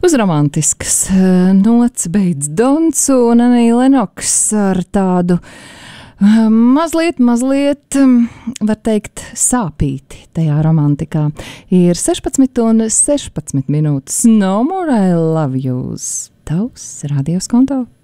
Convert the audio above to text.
Uz romantiskas nots beidz Dons un Anija Lenoks ar tādu mazliet, var teikt, sāpīti tajā romantikā. Ir 16:16 minūtes. No more I love yous. Tavs radios konto.